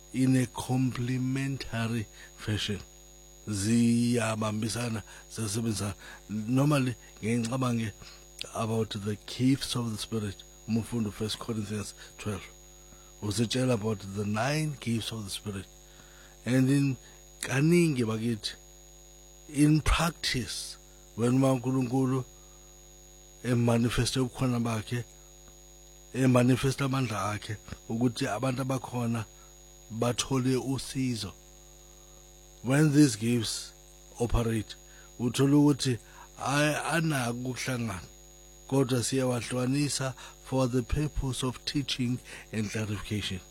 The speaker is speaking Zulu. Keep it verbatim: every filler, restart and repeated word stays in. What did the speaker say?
in a complementary fashion. Ziyabambisana zisebenzisana. Normally ngicabange about the gifts of the Spirit. Mufunda First Corinthians twelve. Usitshela about the nine gifts of the Spirit. And in kaningi bakithi, in practice, when uNkulunkulu emanifeste ubukhona bakhe, emanifesta amandla akhe ukuthi abantu abakhona bathole usizo, when these gifts operate, uthola ukuthi anako ukuhlangana kodwa siyawahlukanisa for the purpose of teaching and clarification.